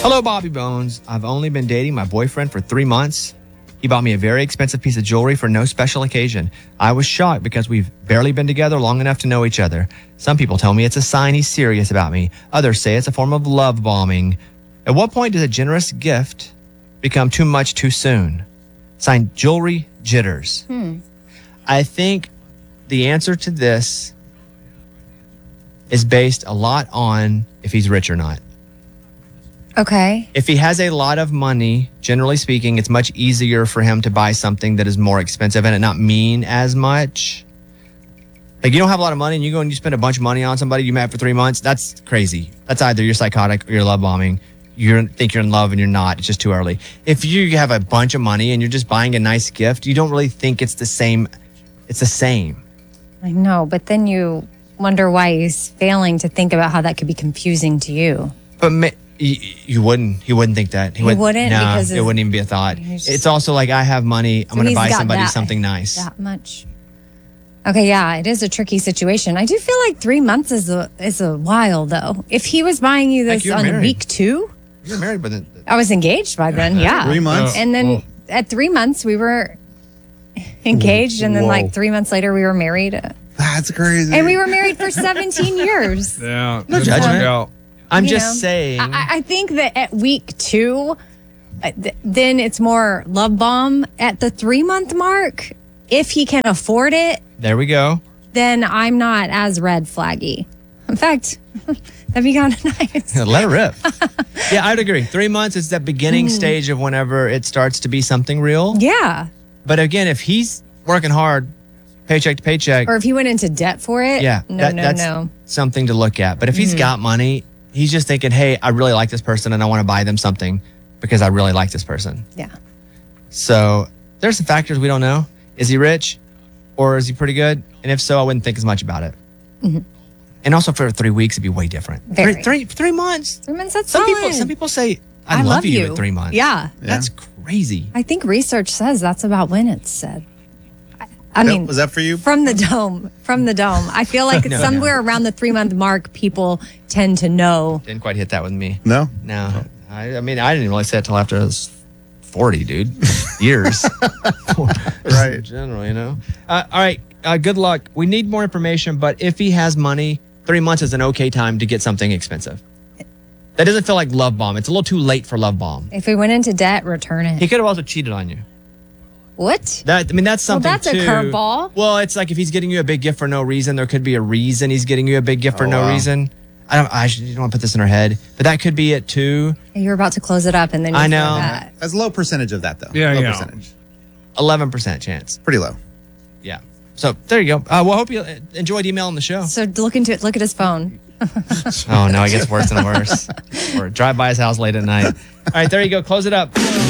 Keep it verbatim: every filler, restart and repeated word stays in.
Hello, Bobby Bones. I've only been dating my boyfriend for three months. He bought me a very expensive piece of jewelry for no special occasion. I was shocked because we've barely been together long enough to know each other. Some people tell me it's a sign he's serious about me. Others say it's a form of love bombing. At what point does a generous gift become too much too soon? Signed, Jewelry Jitters. Hmm. I think the answer to this is based a lot on if he's rich or not. Okay. If he has a lot of money, generally speaking, it's much easier for him to buy something that is more expensive and it not mean as much. Like, you don't have a lot of money and you go and you spend a bunch of money on somebody you met for three months. That's crazy. That's either you're psychotic or you're love bombing. You think you're in love and you're not. It's just too early. If you have a bunch of money and you're just buying a nice gift, you don't really think it's the same. It's the same. I know, but then you wonder why he's failing to think about how that could be confusing to you. But ma- you, you wouldn't. He wouldn't think that. He wouldn't No, because it wouldn't even be a thought. Just, it's also like, I have money. I'm so going to he's buy got somebody that- something nice. That much. Okay, yeah, it is a tricky situation. I do feel like three months is a is a while though. If he was buying you this you're on married. week two, You're married, but then, I was engaged by then. Yeah, Three months? and then Whoa. at three months we were engaged, and then Whoa. like three months later we were married, That's crazy. and we were married for seventeen years. Yeah. No didn't judgment. work out. I'm You just know, saying. I, I think that at week two, uh, th- then it's more love bomb. At the three month mark, if he can afford it, there we go. then I'm not as red flaggy. In fact, that'd be kind of nice. Let it rip. Yeah, I'd agree. Three months is that beginning stage of whenever it starts to be something real. Yeah. But again, if he's working hard, paycheck to paycheck, Or if he went into debt for it. yeah, No, that- no, that's no. something to look at. But if he's got money, he's just thinking, hey, I really like this person and I want to buy them something because I really like this person. Yeah. So there's some factors we don't know. Is he rich or is he pretty good? And if so, I wouldn't think as much about it. And also for three weeks, it'd be way different. Very. Three, three, three months. Three months, that's Some solid. people, some people say, I, I love, love you, you. at three months. Yeah. That's crazy. I think research says that's about when it's said. I, I mean, was that for you? from the dome, from the dome. I feel like No, somewhere around the three month mark, people tend to know. Didn't quite hit that with me. No? No. I, I mean, I didn't really say it till after I was forty, dude. Years. Right. In general, you know? Uh, all right. Uh, good luck. We need more information, but if he has money, three months is an okay time to get something expensive. That doesn't feel like love bomb. It's a little too late for love bomb. If we went into debt, return it. He could have also cheated on you. What? That I mean, that's Well, something that's a too. curveball. Well, it's like if he's getting you a big gift for no reason, there could be a reason he's getting you a big gift for Oh, no wow. reason. I don't. I should, you don't want to put this in her head, but that could be it too. You're about to close it up, and then you I throw know. that. That's a low percentage of that, though. Yeah, low yeah. percentage. Eleven percent chance. Pretty low. Yeah. So there you go. Uh, well, I hope you uh, enjoyed emailing the show. So look into it. Look at his phone. Oh no, it gets worse and worse. Or drive by his house late at night. All right, there you go. Close it up.